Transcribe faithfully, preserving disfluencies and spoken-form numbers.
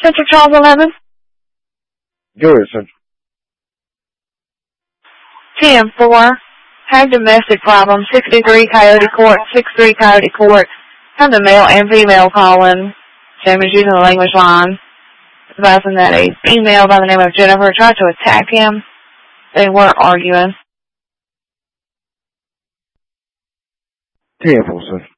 Central Charles eleven. Go ahead, Central. ten four. Have domestic problems. sixty-three Coyote Court. sixty-three Coyote Court. Have the male and female calling. Jim is using the language line. Advising that a female by the name of Jennifer tried to attack him. They weren't arguing. ten four, Central.